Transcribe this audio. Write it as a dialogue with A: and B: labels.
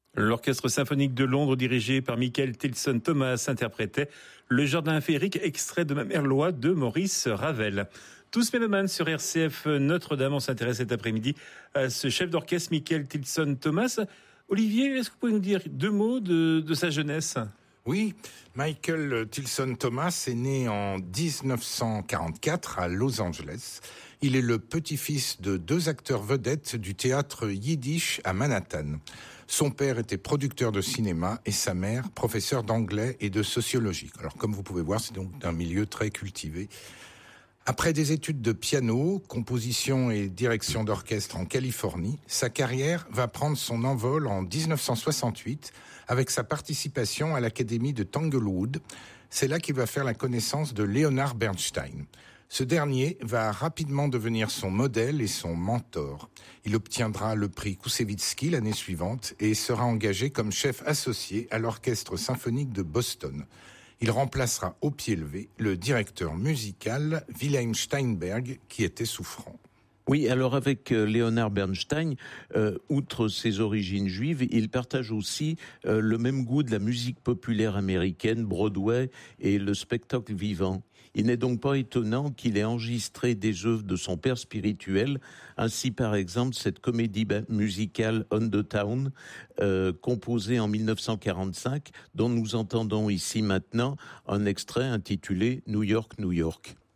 A: L'Orchestre symphonique de Londres, dirigé par Michael Tilson Thomas, interprétait Le Jardin féerique, extrait de Ma mère loi de Maurice Ravel. Tous mélomanes sur RCF Notre-Dame. On s'intéresse cet après-midi à ce chef d'orchestre, Michael Tilson Thomas. Olivier, est-ce que vous pouvez nous dire deux mots de sa jeunesse ?
B: Oui, Michael Tilson Thomas est né en 1944 à Los Angeles. Il est le petit-fils de deux acteurs vedettes du théâtre yiddish à Manhattan. Son père était producteur de cinéma et sa mère professeure d'anglais et de sociologie. Alors comme vous pouvez voir, c'est donc d'un milieu très cultivé. Après des études de piano, composition et direction d'orchestre en Californie, sa carrière va prendre son envol en 1968 avec sa participation à l'Académie de Tanglewood. C'est là qu'il va faire la connaissance de Leonard Bernstein. Ce dernier va rapidement devenir son modèle et son mentor. Il obtiendra le prix Koussevitzky l'année suivante et sera engagé comme chef associé à l'Orchestre symphonique de Boston. Il remplacera au pied levé le directeur musical Wilhelm Steinberg qui était souffrant.
C: Oui, alors avec Leonard Bernstein, outre ses origines juives, il partage aussi le même goût de la musique populaire américaine, Broadway et le spectacle vivant. Il n'est donc pas étonnant qu'il ait enregistré des œuvres de son père spirituel, ainsi par exemple cette comédie musicale On the Town, composée en 1945, dont nous entendons ici maintenant un extrait intitulé New York, New York.